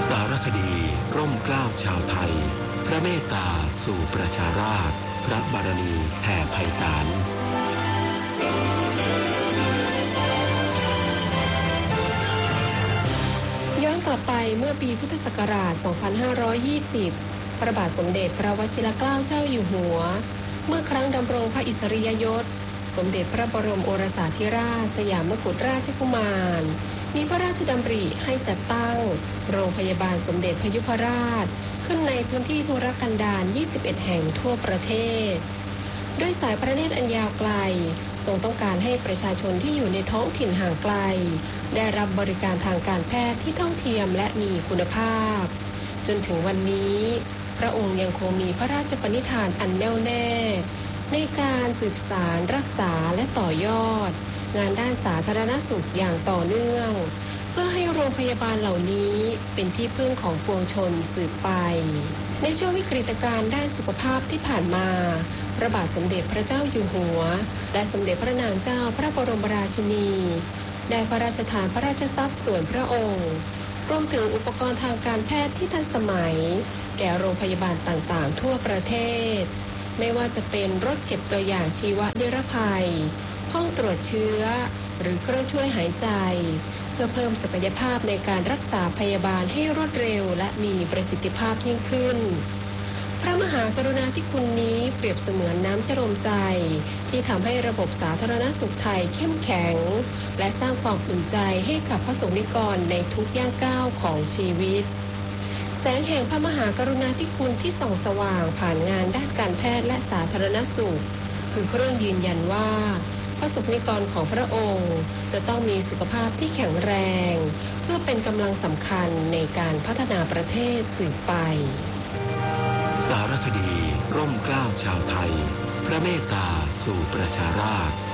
สารคดีร่มเกล้าชาวไทยพระเมตตาสู่ประชาราษฎร์พระบารมีแผ่ไพศาลย้อนกลับไปเมื่อปีพุทธศักราช 2520 พระบาทสมเด็จพระวชิรเกล้าเจ้าอยู่หัวเมื่อครั้งดำรงพระอิสริยยศสมเด็จพระบรมโอรสาธิราชสยามกุฎราชกุมารมีพระราชดำริให้จัดตั้งโรงพยาบาลสมเด็จพยุพราชขึ้นในพื้นที่ทุรกันดาร 21 แห่งทั่วประเทศด้วยสายพระเนตรอันยาวไกลทรงต้องการให้ประชาชนที่อยู่ในท้องถิ่นห่างไกลได้รับบริการทางการแพทย์ที่เท่าเทียมและมีคุณภาพจนถึงวันนี้พระองค์ยังคงมีพระราชปณิธานอันแน่วแน่ในการสืบสานรักษาและต่อยอดงานด้านสาธารณสุขอย่างต่อเนื่องเพื่อให้โรงพยาบาลเหล่านี้เป็นที่พึ่งของปวงชนสืบไปในช่วงวิกฤตการณ์ด้านสุขภาพที่ผ่านมาพระบาทสมเด็จพระเจ้าอยู่หัวและสมเด็จพระนางเจ้าพระบรมราชินีได้พระราชทานพระราชทรัพย์ส่วนพระองค์รวมถึงอุปกรณ์ทางการแพทย์ที่ทันสมัยแก่โรงพยาบาลต่างๆทั่วประเทศไม่ว่าจะเป็นรถเก็บตัวอย่างชีวนิรภัยห้องตรวจเชื้อหรือเครื่องช่วยหายใจเพื่อเพิ่มศักยภาพในการรักษาพยาบาลให้รวดเร็วและมีประสิทธิภาพยิ่งขึ้นพระมหากรุณาธิคุณนี้เปรียบเสมือนน้ำชโลมใจที่ทำให้ระบบสาธารณสุขไทยเข้มแข็งและสร้างความอุ่นใจให้กับพระสงฆ์นิกรในทุกย่างก้าวของชีวิตแสงแห่งพระมหากรุณาธิคุณที่ส่องสว่างผ่านงานด้านการแพทย์และสาธารณสุขคือเครื่องยืนยันว่าพระสงฆ์นิกรของพระองค์จะต้องมีสุขภาพที่แข็งแรงเพื่อเป็นกำลังสำคัญในการพัฒนาประเทศสืบไปสารคดีร่มเกล้าชาวไทยพระเมตตาสู่ประชาราษฎร์